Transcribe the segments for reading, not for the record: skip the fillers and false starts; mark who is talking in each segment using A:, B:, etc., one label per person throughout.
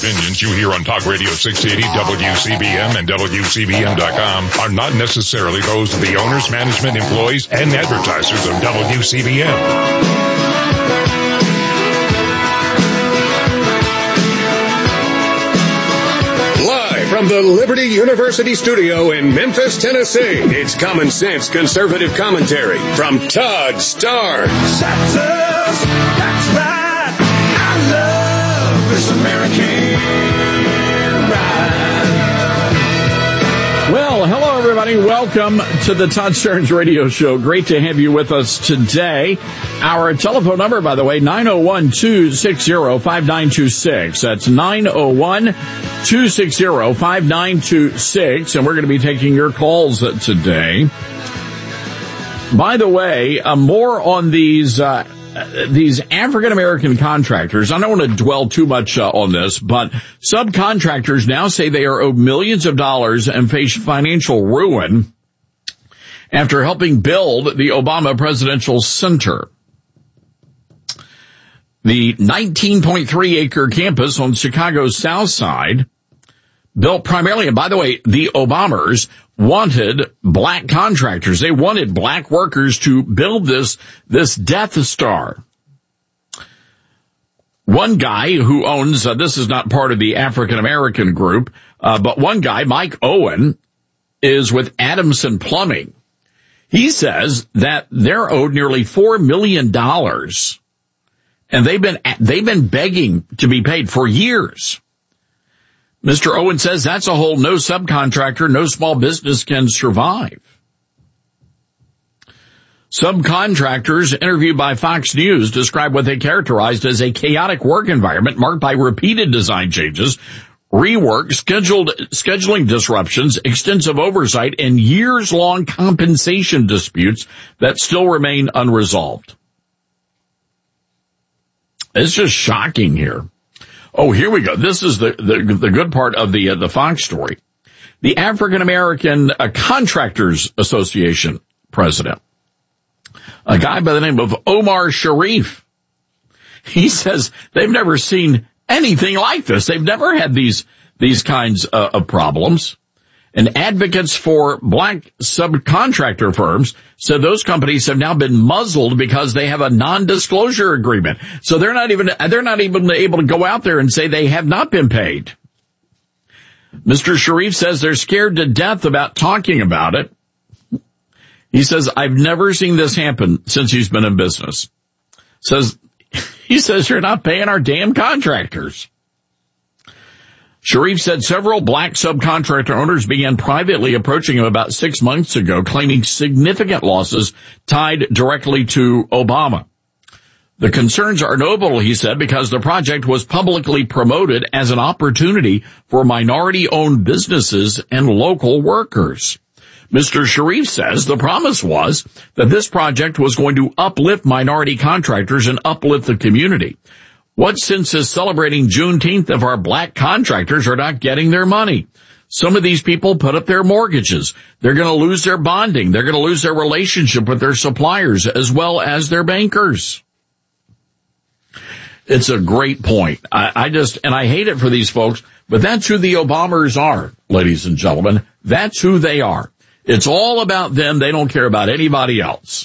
A: opinions you hear on Talk Radio 680, WCBM, and WCBM.com are not necessarily those of the owners, management, employees, and advertisers of WCBM. From the Liberty University studio in Memphis, Tennessee, it's Common Sense Conservative Commentary from Todd Starnes.
B: That's right. I love this American ride.
C: Well, hello, everybody. Welcome to the Todd Starnes Radio Show. Great to have you with us today. Our telephone number, by the way, 901-260-5926. That's 901-260-5926. And we're going to be taking your calls today. By the way, more on these African-American contractors. I don't want to dwell too much on this, but subcontractors now say they are owed millions of dollars and face financial ruin after helping build the Obama Presidential Center. The 19.3-acre campus on Chicago's South Side, built primarily, and by the way, the Obamas wanted black contractors. They wanted black workers to build this Death Star. One guy who owns, this is not part of the African-American group, but one guy, Mike Owen, is with Adamson Plumbing. He says that they're owed nearly $4 million. And they've been begging to be paid for years. Mr. Owen says that's a hole no subcontractor, no small business can survive. Subcontractors interviewed by Fox News describe what they characterized as a chaotic work environment marked by repeated design changes, rework, scheduling disruptions, extensive oversight, and years-long compensation disputes that still remain unresolved. It's just shocking here. Oh, here we go. This is the good part of the Fox story. The African American Contractors Association president, a guy by the name of Omar Sharif, he says they've never seen anything like this. They've never had these kinds of problems. And advocates for black subcontractor firms said those companies have now been muzzled because they have a non-disclosure agreement. So they're not even able to go out there and say they have not been paid. Mr. Sharif says they're scared to death about talking about it. He says, I've never seen this happen since he's been in business. He says you're not paying our damn contractors. Sharif said several black subcontractor owners began privately approaching him about 6 months ago, claiming significant losses tied directly to Obama. The concerns are notable, he said, because the project was publicly promoted as an opportunity for minority-owned businesses and local workers. Mr. Sharif says the promise was that this project was going to uplift minority contractors and uplift the community. What sense is celebrating Juneteenth if our black contractors are not getting their money? Some of these people put up their mortgages. They're going to lose their bonding. They're going to lose their relationship with their suppliers as well as their bankers. It's a great point. I hate it for these folks, but that's who the Obamas are, ladies and gentlemen. That's who they are. It's all about them. They don't care about anybody else.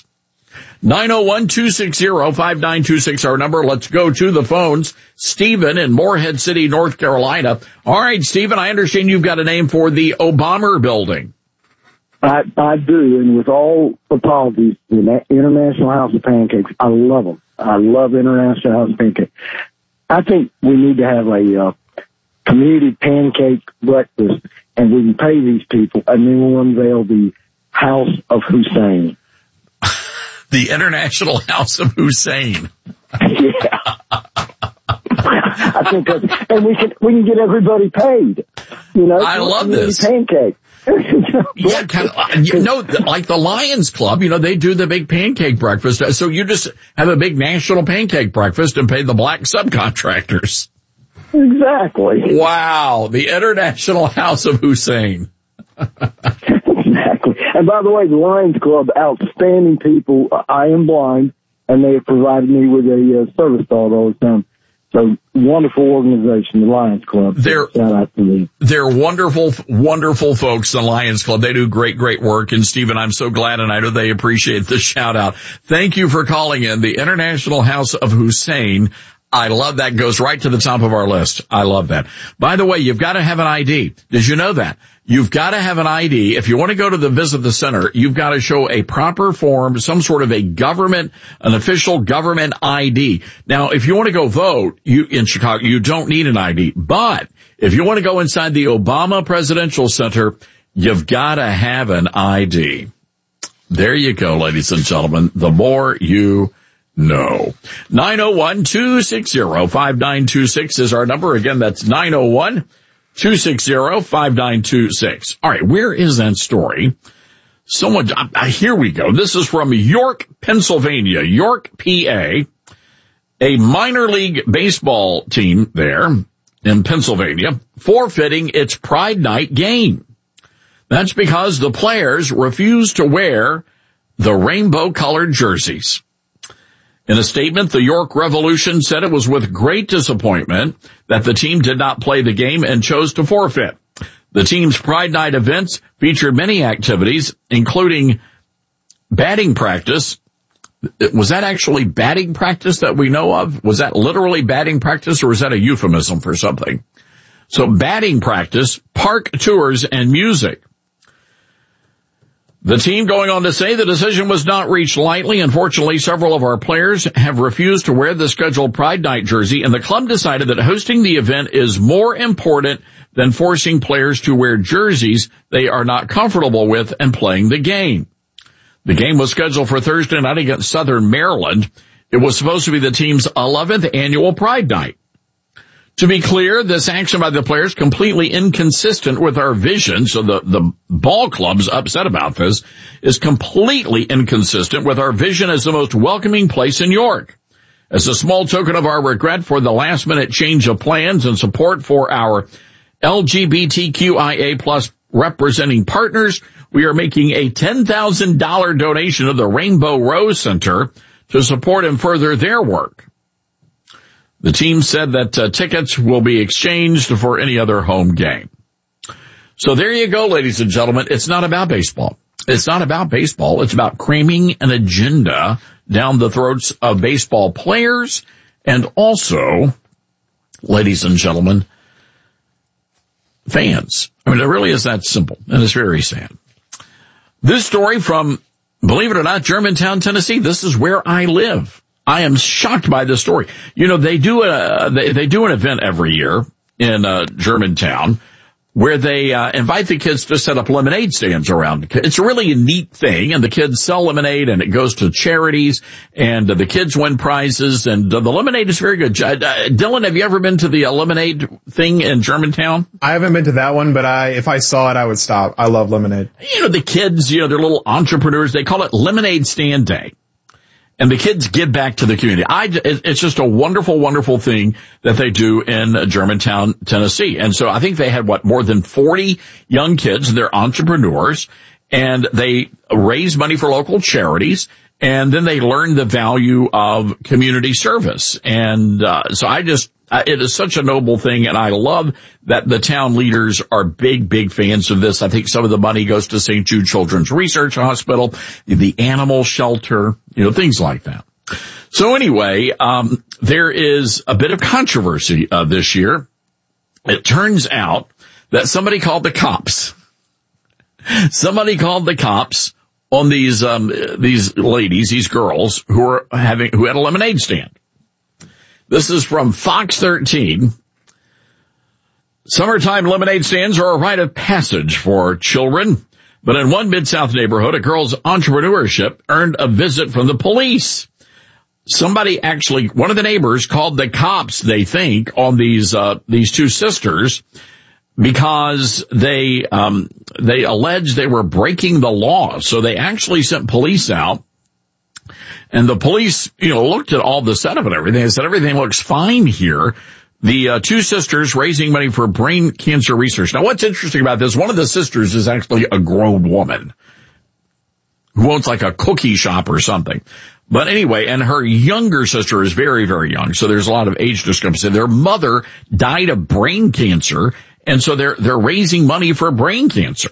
C: 901-260-5926, our number. Let's go to the phones. Stephen in Morehead City, North Carolina. All right, Stephen, I understand you've got a name for the Obama building.
D: I do, and with all apologies, the International House of Pancakes, I love them. I love International House of Pancakes. I think we need to have a community pancake breakfast, and we can pay these people, and then we'll unveil the House of Hussein.
C: The International House of Hussein.
D: Yeah. I think that's, and we can get everybody paid. You know,
C: I love this.
D: Pancake.
C: Yeah, like the Lions Club, they do the big pancake breakfast. So you just have a big national pancake breakfast and pay the black subcontractors.
D: Exactly.
C: Wow. The International House of Hussein.
D: Exactly. And by the way, the Lions Club, outstanding people. I am blind, and they have provided me with a service dog all the time. So wonderful organization, the Lions Club. Shout out to them.
C: They're wonderful, wonderful folks, the Lions Club. They do great, great work. And Stephen, I'm so glad, and I know they appreciate the shout out. Thank you for calling in. The International House of Hussein. I love that. Goes right to the top of our list. I love that. By the way, you've got to have an ID. Did you know that? You've got to have an ID. If you want to go to visit the center, you've got to show a proper form, some sort of an official government ID. Now, if you want to go vote in Chicago, you don't need an ID. But if you want to go inside the Obama Presidential Center, you've got to have an ID. There you go, ladies and gentlemen. The more you know. 901-260-5926 is our number. Again, that's 901-260-5926. All right, where is that story? Here we go. This is from York, Pennsylvania. York, PA. A minor league baseball team there in Pennsylvania forfeiting its Pride Night game. That's because the players refused to wear the rainbow-colored jerseys. In a statement, the York Revolution said it was with great disappointment that the team did not play the game and chose to forfeit. The team's Pride Night events featured many activities, including batting practice. Was that actually batting practice that we know of? Was that literally batting practice, or was that a euphemism for something? So batting practice, park tours, and music. The team going on to say the decision was not reached lightly. Unfortunately, several of our players have refused to wear the scheduled Pride Night jersey, and the club decided that hosting the event is more important than forcing players to wear jerseys they are not comfortable with and playing the game. The game was scheduled for Thursday night against Southern Maryland. It was supposed to be the team's 11th annual Pride Night. To be clear, this action by the players completely inconsistent with our vision, so the ball club's upset about this, is completely inconsistent with our vision as the most welcoming place in York. As a small token of our regret for the last-minute change of plans and support for our LGBTQIA plus representing partners, we are making a $10,000 donation to the Rainbow Rose Center to support and further their work. The team said that tickets will be exchanged for any other home game. So there you go, ladies and gentlemen. It's not about baseball. It's not about baseball. It's about cramming an agenda down the throats of baseball players and also, ladies and gentlemen, fans. I mean, it really is that simple, and it's very sad. This story from, believe it or not, Germantown, Tennessee. This is where I live. I am shocked by this story. You know, they do an event every year in Germantown where they invite the kids to set up lemonade stands around. It's really a neat thing, and the kids sell lemonade, and it goes to charities, and the kids win prizes, and the lemonade is very good. Dylan, have you ever been to the lemonade thing in Germantown?
E: I haven't been to that one, but if I saw it, I would stop. I love lemonade.
C: You know, the kids, they're little entrepreneurs. They call it Lemonade Stand Day. And the kids give back to the community. It's just a wonderful, wonderful thing that they do in Germantown, Tennessee. And so I think they had, more than 40 young kids. They're entrepreneurs, and they raise money for local charities, and then they learn the value of community service. And so it is such a noble thing, and I love that the town leaders are big, big fans of this. I think some of the money goes to St. Jude Children's Research Hospital, the animal shelter, things like that. So anyway, there is a bit of controversy this year. It turns out that somebody called the cops. Somebody called the cops on these ladies, these girls who had a lemonade stand. This is from Fox 13. Summertime lemonade stands are a rite of passage for children, but in one Mid-South neighborhood, a girl's entrepreneurship earned a visit from the police. One of the neighbors called the cops, they think, on these two sisters because they alleged they were breaking the law. So they actually sent police out. And the police, looked at all the setup and everything. They said everything looks fine here. The two sisters raising money for brain cancer research. Now, what's interesting about this, one of the sisters is actually a grown woman who owns like a cookie shop or something. But anyway, and her younger sister is very, very young, so there's a lot of age discrepancy. Their mother died of brain cancer, and so they're raising money for brain cancer.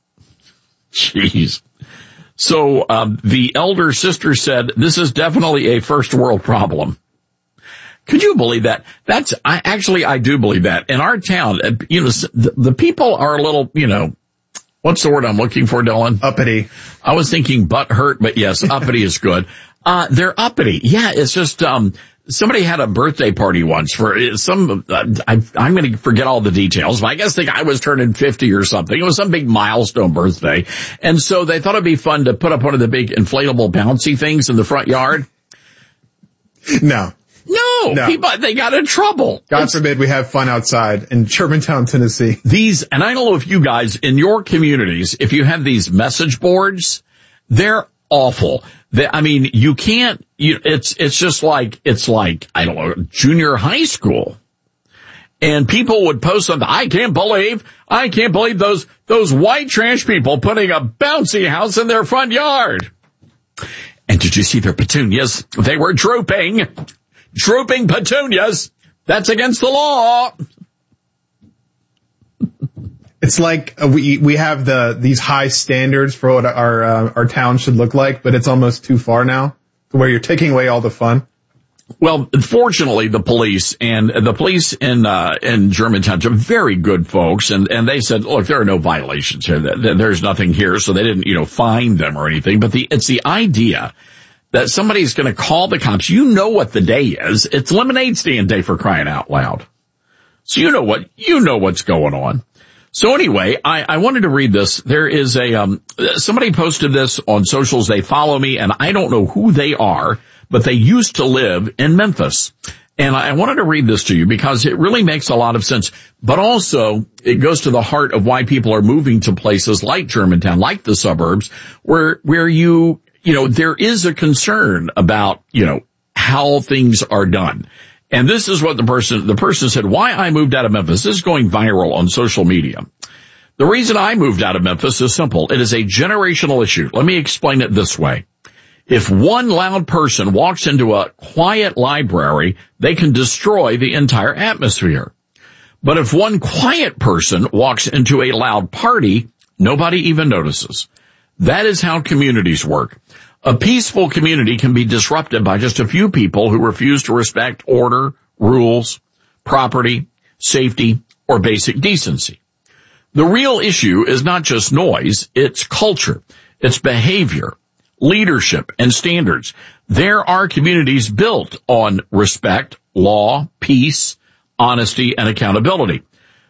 C: Jeez. So, the elder sister said, this is definitely a first world problem. Could you believe that? I do believe that. In our town, the people are a little, what's the word I'm looking for, Dylan?
E: Uppity.
C: I was thinking butt hurt, but yes, uppity is good. They're uppity. Yeah, it's just, somebody had a birthday party once for I'm going to forget all the details, but I guess the guy was turning 50 or something. It was some big milestone birthday. And so they thought it'd be fun to put up one of the big inflatable bouncy things in the front yard.
E: No.
C: They got in trouble.
E: God forbid we have fun outside in Germantown, Tennessee.
C: And I don't know if you guys in your communities, if you have these message boards, they're awful. You can't, it's just like, I don't know, junior high school. And people would post something, I can't believe those white trash people putting a bouncy house in their front yard. And did you see their petunias? They were drooping petunias. That's against the law.
E: It's like we have these high standards for what our town should look like, but it's almost too far now to where you're taking away all the fun.
C: Well, fortunately, the police in Germantown are very good folks, and they said, look, there are no violations here. There's nothing here, so they didn't, fine them or anything. But it's the idea that somebody's going to call the cops. You know what the day is. It's lemonade stand day, for crying out loud. So you know what's going on. So anyway, I wanted to read this. There is somebody posted this on socials. They follow me, and I don't know who they are, but they used to live in Memphis. And I wanted to read this to you because it really makes a lot of sense. But also, it goes to the heart of why people are moving to places like Germantown, like the suburbs, where there is a concern about, how things are done. And this is what the person said, why I moved out of Memphis. This is going viral on social media. The reason I moved out of Memphis is simple. It is a generational issue. Let me explain it this way. If one loud person walks into a quiet library, they can destroy the entire atmosphere. But if one quiet person walks into a loud party, nobody even notices. That is how communities work. A peaceful community can be disrupted by just a few people who refuse to respect order, rules, property, safety, or basic decency. The real issue is not just noise, it's culture, it's behavior, leadership, and standards. There are communities built on respect, law, peace, honesty, and accountability.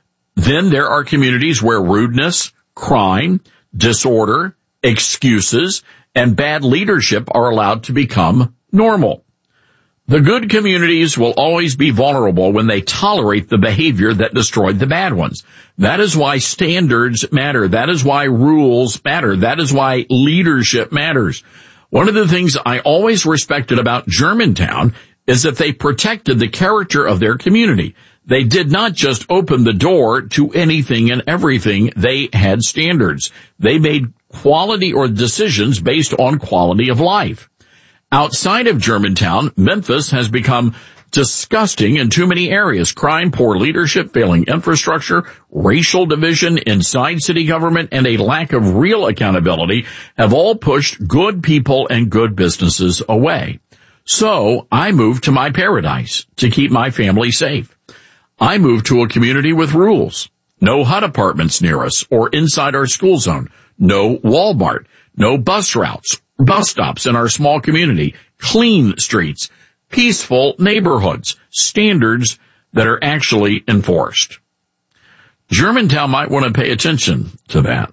C: Then there are communities where rudeness, crime, disorder, excuses, and bad leadership are allowed to become normal. The good communities will always be vulnerable when they tolerate the behavior that destroyed the bad ones. That is why standards matter. That is why rules matter. That is why leadership matters. One of the things I always respected about Germantown is that they protected the character of their community. They did not just open the door to anything and everything. They had standards. They made quality or decisions based on quality of life. Outside of Germantown, Memphis has become disgusting in too many areas. Crime, poor leadership, failing infrastructure, racial division inside city government, and a lack of real accountability have all pushed good people and good businesses away. So I moved to my paradise to keep my family safe. I moved to a community with rules. No HUD apartments near us or inside our school zone. No Walmart. No bus routes, bus stops in our small community. Clean streets. Peaceful neighborhoods. Standards that are actually enforced. Germantown might want to pay attention to that.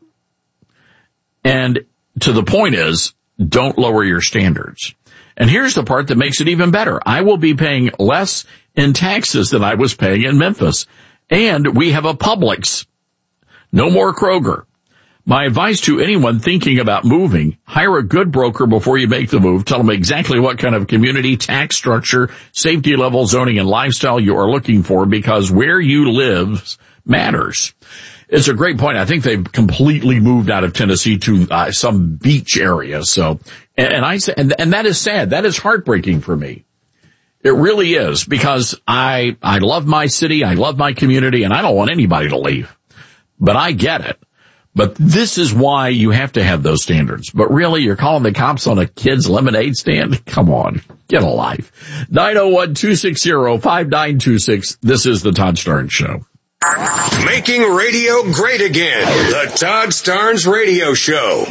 C: And to the point is, don't lower your standards. And here's the part that makes it even better. I will be paying less in taxes than I was paying in Memphis. And we have a Publix. No more Kroger. My advice to anyone thinking about moving, hire a good broker before you make the move. Tell them exactly what kind of community, tax structure, safety level, zoning, and lifestyle you are looking for, because where you live matters. It's a great point. I think they've completely moved out of Tennessee to some beach area. So, and that is sad. That is heartbreaking for me. It really is, because I love my city. I love my community, and I don't want anybody to leave. But I get it. But this is why you have to have those standards. But really, you're calling the cops on a kid's lemonade stand? Come on, get a life. 901-260-5926. This is the Todd Starnes Show.
F: Making radio great again. The Todd Starnes Radio Show.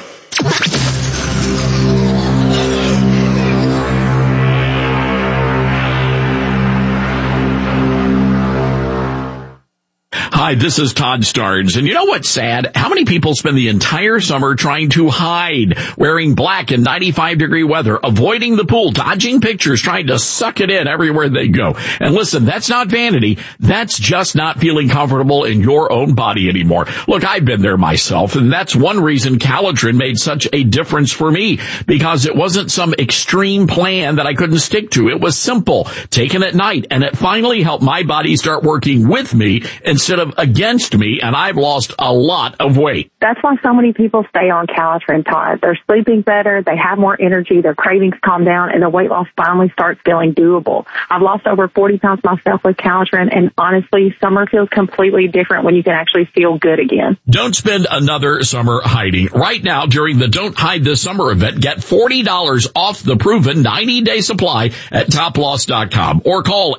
C: Hi, this is Todd Starnes, and you know what's sad? How many people spend the entire summer trying to hide, wearing black in 95-degree weather, avoiding the pool, dodging pictures, trying to suck it in everywhere they go. And listen, that's not vanity. That's just not feeling comfortable in your own body anymore. Look, I've been there myself, and that's one reason Calitrin made such a difference for me, because it wasn't some extreme plan that I couldn't stick to. It was simple, taken at night, and it finally helped my body start working with me instead of against me, and I've lost a lot of weight.
G: That's why so many people stay on Calitrin, Todd. They're sleeping better, they have more energy, their cravings calm down, and the weight loss finally starts feeling doable. I've lost over 40 pounds myself with Calitrin, and honestly, summer feels completely different when you can actually feel good again.
C: Don't spend another summer hiding. Right now, during the Don't Hide This Summer event, get $40 off the proven 90-day supply at toploss.com or call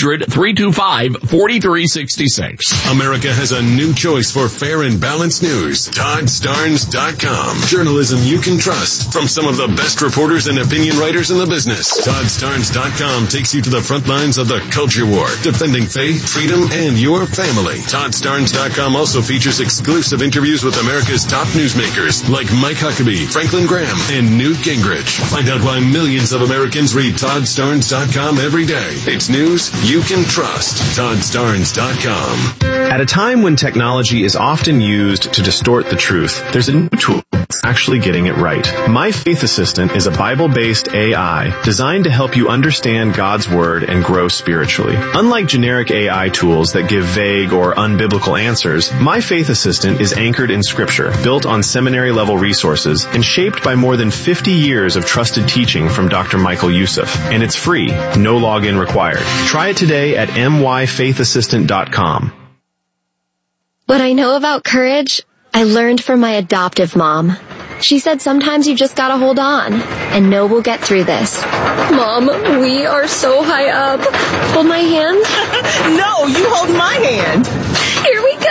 C: 800-325-4366.
F: America has a new choice for fair and balanced news. ToddStarnes.com. Journalism you can trust from some of the best reporters and opinion writers in the business. ToddStarnes.com takes you to the front lines of the culture war, defending faith, freedom, and your family. ToddStarnes.com also features exclusive interviews with America's top newsmakers like Mike Huckabee, Franklin Graham, and Newt Gingrich. Find out why millions of Americans read ToddStarnes.com every day. It's news you can trust. ToddStarnes.com.
H: At a time when technology is often used to distort the truth, there's a new tool that's actually getting it right. My Faith Assistant is a Bible-based AI designed to help you understand God's Word and grow spiritually. Unlike generic AI tools that give vague or unbiblical answers, My Faith Assistant is anchored in Scripture, built on seminary-level resources, and shaped by more than 50 years of trusted teaching from Dr. Michael Youssef. And it's free, no login required. Try it today at myfaithassistant.com.
I: What I know about courage, I learned from my adoptive mom. She said sometimes you just gotta hold on and know we'll get through this. Mom, we are so high up. Hold my hand.
J: No, you hold my hand.
I: Here we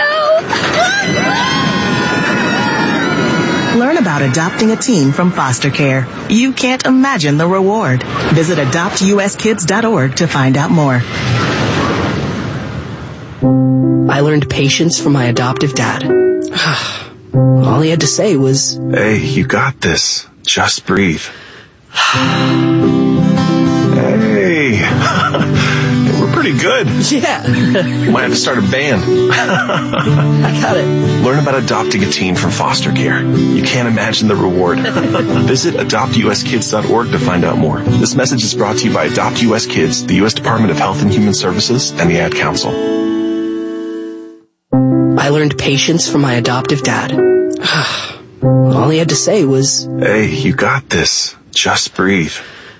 I: go.
J: Learn about adopting a teen from foster care. You can't imagine the reward. Visit adoptuskids.org to find out more.
K: I learned patience from my adoptive dad. All he had to say was,
L: "Hey, you got this. Just breathe." Hey, we're pretty good.
K: Yeah.
L: You might have to start a band.
K: I got it.
L: Learn about adopting a teen from foster care. You can't imagine the reward. Visit adoptuskids.org to find out more. This message is brought to you by Adopt US Kids, the U.S. Department of Health and Human Services, and the Ad Council.
K: I learned patience from my adoptive dad. All he had to say was,
L: "Hey, you got this. Just breathe."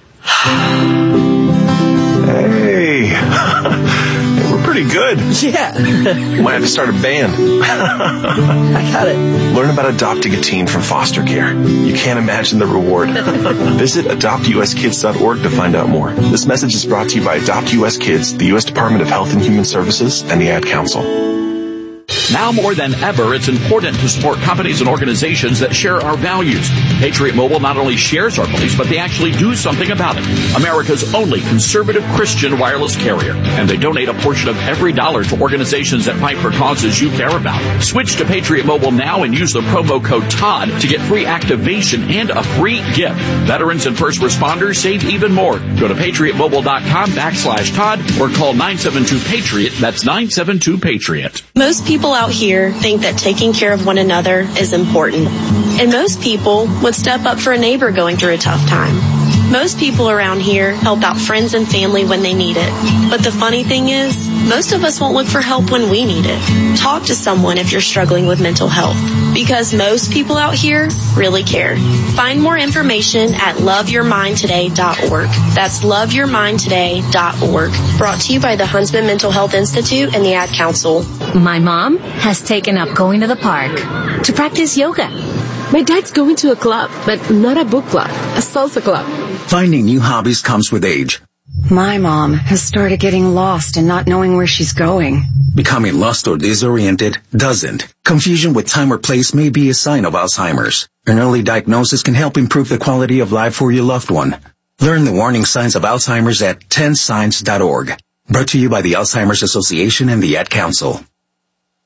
L: Hey, we're pretty good.
K: Yeah.
L: You might have to start a band.
K: I got it.
L: Learn about adopting a teen from foster care. You can't imagine the reward. Visit adoptuskids.org to find out more. This message is brought to you by Adopt US Kids, the U.S. Department of Health and Human Services, and the Ad Council.
C: Now more than ever, it's important to support companies and organizations that share our values. Patriot Mobile not only shares our beliefs, but they actually do something about it. America's only conservative Christian wireless carrier. And they donate a portion of every dollar to organizations that fight for causes you care about. Switch to Patriot Mobile now and use the promo code TODD to get free activation and a free gift. Veterans and first responders save even more. Go to patriotmobile.com/Todd or call 972-PATRIOT. That's 972-PATRIOT.
J: Most people out
M: out here think that taking care of one another is important. And most people would step up for a neighbor going through a tough time. Most people around here help out friends and family when they need it. But the funny thing is, most of us won't look for help when we need it. Talk to someone if you're struggling with mental health, because most people out here really care. Find more information at loveyourmindtoday.org. That's loveyourmindtoday.org. Brought to you by the Huntsman Mental Health Institute and the Ad Council.
N: My mom has taken up going to the park to practice yoga. My dad's going to a club, but not a book club, a salsa club.
O: Finding new hobbies comes with age.
P: My mom has started getting lost and not knowing where she's going.
O: Becoming lost or disoriented doesn't. Confusion with time or place may be a sign of Alzheimer's. An early diagnosis can help improve the quality of life for your loved one. Learn the warning signs of Alzheimer's at 10signs.org. Brought to you by the Alzheimer's Association and the Ad Council.